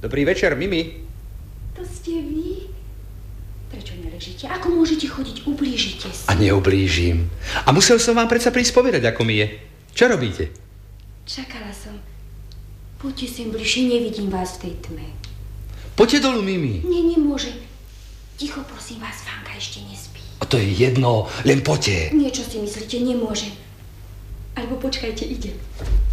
Dobrý večer, Mimi. To ste vy? Prečo neležíte? Ako môžete chodiť? Ublížite si. A neublížim. A musel som vám predsa prísť povedať, ako mi je. Čo robíte? Čakala som. Poďte sem bližšie, nevidím vás v tej tme. Poďte dolu, Mimi. Nie, nemôže. Ticho, prosím vás, Fanka ešte nespí. A to je jedno, len poďte. Niečo si myslíte, nemôže. Alebo počkajte, ide.